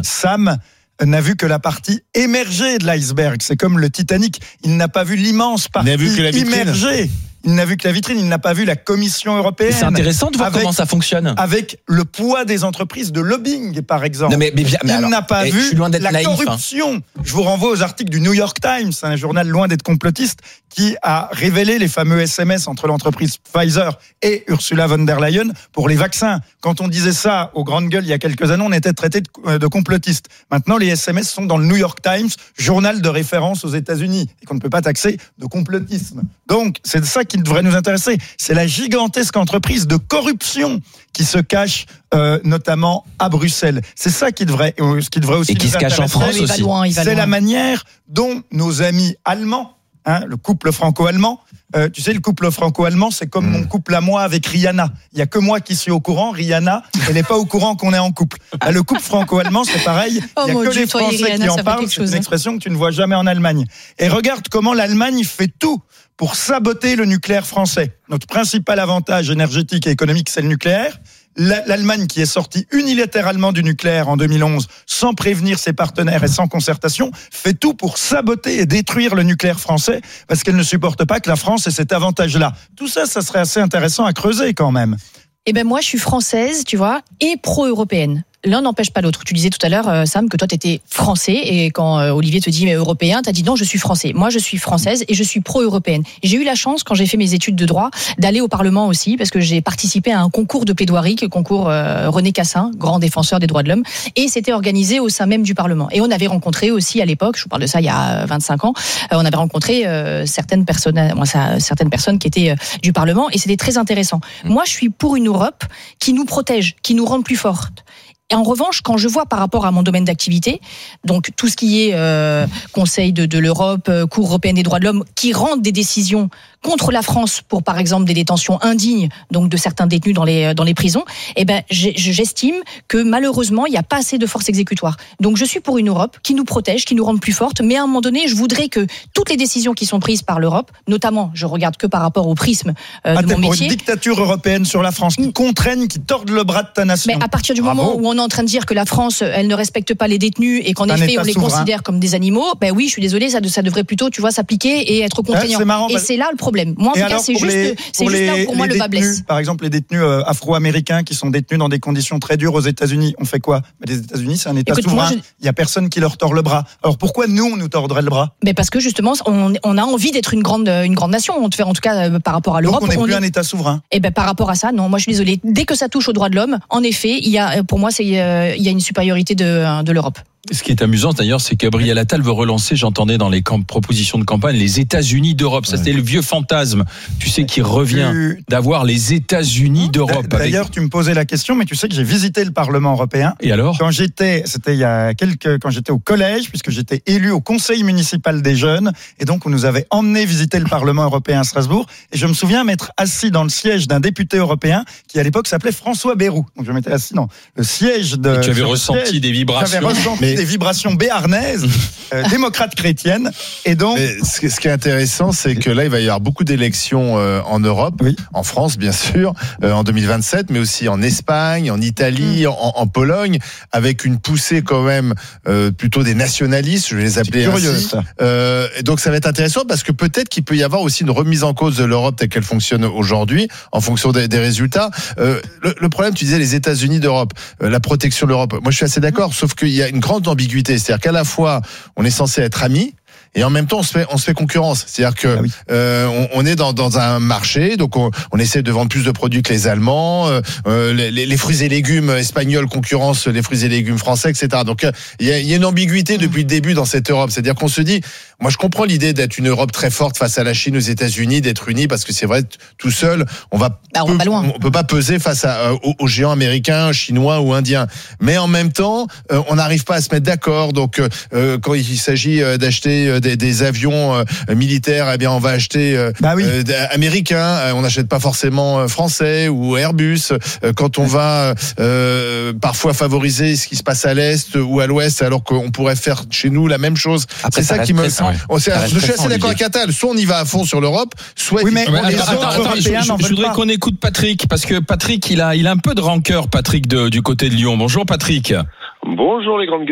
Sam n'a vu que la partie émergée de l'iceberg. C'est comme le Titanic. Il n'a pas vu l'immense partie immergée. Il n'a vu que la vitrine, il n'a pas vu la Commission européenne. C'est intéressant de voir comment ça fonctionne. Avec le poids des entreprises de lobbying, par exemple. Non, mais il n'a pas vu la corruption. Je vous renvoie aux articles du New York Times, un journal loin d'être complotiste, qui a révélé les fameux SMS entre l'entreprise Pfizer et Ursula von der Leyen pour les vaccins. Quand on disait ça aux grandes gueules il y a quelques années, on était traité de complotistes. Maintenant, les SMS sont dans le New York Times, journal de référence aux États-Unis, et qu'on ne peut pas taxer de complotisme. Donc, c'est de ça qui devrait nous intéresser. C'est la gigantesque entreprise de corruption qui se cache notamment à Bruxelles. C'est ça qui devrait aussi nous intéresser. Et qui se cache en France aussi. C'est la manière dont nos amis allemands, le couple franco-allemand, tu sais, le couple franco-allemand, c'est comme mon couple à moi avec Rihanna. Il y a que moi qui suis au courant. Rihanna, elle n'est pas au courant qu'on est en couple. Le couple franco-allemand, c'est pareil. Il n'y a que les Français qui en parlent. C'est une expression que tu ne vois jamais en Allemagne. Et regarde comment l'Allemagne fait tout pour saboter le nucléaire français. Notre principal avantage énergétique et économique, c'est le nucléaire. L'Allemagne, qui est sortie unilatéralement du nucléaire en 2011, sans prévenir ses partenaires et sans concertation, fait tout pour saboter et détruire le nucléaire français, parce qu'elle ne supporte pas que la France ait cet avantage-là. Tout ça, ça serait assez intéressant à creuser quand même. Eh ben moi, je suis française, tu vois, et pro-européenne. L'un n'empêche pas l'autre. Tu disais tout à l'heure, Sam, que toi, tu étais français, et quand Olivier te dit mais européen, tu as dit non, je suis français. Moi, je suis française et je suis pro-européenne. J'ai eu la chance, quand j'ai fait mes études de droit, d'aller au Parlement aussi, parce que j'ai participé à un concours de plaidoirie, le concours René Cassin, grand défenseur des droits de l'homme, et c'était organisé au sein même du Parlement. Et on avait rencontré aussi à l'époque, je vous parle de ça il y a 25 ans, on avait rencontré certaines personnes qui étaient du Parlement, et c'était très intéressant. Moi, je suis pour une Europe qui nous protège, qui nous rende plus fortes. Et en revanche, quand je vois par rapport à mon domaine d'activité, donc tout ce qui est Conseil de l'Europe, Cour européenne des droits de l'homme, qui rendent des décisions contre la France pour, par exemple, des détentions indignes, donc de certains détenus dans les prisons, eh ben, j'estime que malheureusement, il n'y a pas assez de force exécutoire. Donc, je suis pour une Europe qui nous protège, qui nous rende plus fortes, mais à un moment donné, je voudrais que toutes les décisions qui sont prises par l'Europe, notamment, je regarde que par rapport au prisme de mon métier. Pour une dictature européenne sur la France, qui contraigne, qui torde le bras de ta nation. Mais à partir du moment où on est en train de dire que la France, elle ne respecte pas les détenus et qu'en effet, on les considère comme des animaux, ben oui, je suis désolée, ça devrait plutôt, tu vois, s'appliquer et être contraignant. C'est marrant, et c'est là le problème. Moi, en tout cas, c'est juste là pour moi le bas blesse. Par exemple, les détenus afro-américains qui sont détenus dans des conditions très dures aux États-Unis, on fait quoi ? Les États-Unis, c'est un État souverain. Il n'y a personne qui leur tord le bras. Alors pourquoi nous, on nous tordrait le bras ? Mais parce que justement, on a envie d'être une grande nation. En tout cas, par rapport à l'Europe. Donc on n'est plus un État souverain. Et ben par rapport à ça, non. Moi, je suis désolée. Dès que ça touche aux droits de l'homme, en effet, pour moi, il y a une supériorité de l'Europe. Ce qui est amusant d'ailleurs, c'est que Gabriel Attal veut relancer, j'entendais dans les propositions de campagne, les États-Unis d'Europe. Ça, c'était le vieux fantasme, tu sais, qui revient d'avoir les États-Unis d'Europe. D'ailleurs, tu me posais la question, mais tu sais que j'ai visité le Parlement européen. Et alors ? Quand j'étais au collège, puisque j'étais élu au Conseil municipal des jeunes, et donc on nous avait emmené visiter le Parlement européen à Strasbourg. Et je me souviens m'être assis dans le siège d'un député européen qui à l'époque s'appelait François Bayrou. Donc je m'étais assis dans le siège de. Et tu avais ressenti des vibrations. Des vibrations béarnaises, démocrates chrétiennes. Et donc, ce qui est intéressant, c'est que là, il va y avoir beaucoup d'élections en Europe, en France, bien sûr, en 2027, mais aussi en Espagne, en Italie, en Pologne, avec une poussée quand même plutôt des nationalistes, je vais les appeler ainsi. Et donc, ça va être intéressant parce que peut-être qu'il peut y avoir aussi une remise en cause de l'Europe telle qu'elle fonctionne aujourd'hui, en fonction des résultats. Le problème, tu disais les États-Unis d'Europe, la protection de l'Europe. Moi, je suis assez d'accord, sauf qu'il y a une grande ambiguïté, c'est-à-dire qu'à la fois on est censé être amis et en même temps on se fait concurrence, c'est-à-dire que on est dans un marché, donc on essaie de vendre plus de produits que les Allemands, les fruits et légumes espagnols concurrencent les fruits et légumes français, etc. Donc il y a une ambiguïté depuis le début dans cette Europe, c'est-à-dire qu'on se dit, moi je comprends l'idée d'être une Europe très forte face à la Chine, aux États-Unis, d'être unis, parce que c'est vrai, tout seul on peut pas peser face aux géants américains, chinois ou indiens, mais en même temps on n'arrive pas à se mettre d'accord. Donc quand il s'agit d'acheter des avions militaires, eh bien on va acheter américains, on n'achète pas forcément français ou Airbus. Quand on va parfois favoriser ce qui se passe à l'est ou à l'ouest, alors qu'on pourrait faire chez nous la même chose. Après, c'est ça qui me. Je suis assez d'accord avec Attal. Soit on y va à fond sur l'Europe, soit je voudrais qu'on écoute Patrick, parce que Patrick il a un peu de rancœur, Patrick du côté de Lyon. Bonjour Patrick. Bonjour les grandes gueules.